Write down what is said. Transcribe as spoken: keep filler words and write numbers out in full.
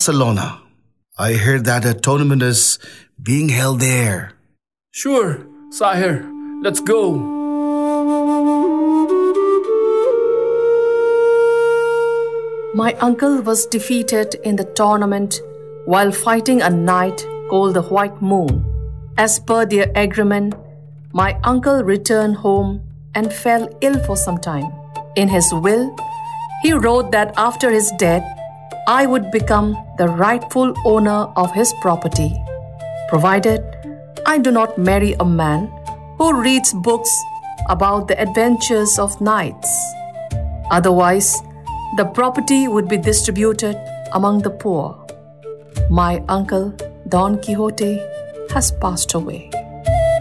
Barcelona. I heard that a tournament is being held there. Sure, Sahir. Let's go. My uncle was defeated in the tournament while fighting a night called the White Moon. As per their agreement, my uncle returned home and fell ill for some time. In his will, he wrote that after his death, I would become the rightful owner of his property, provided I do not marry a man who reads books about the adventures of knights. Otherwise, the property would be distributed among the poor. My uncle, Don Quixote, has passed away.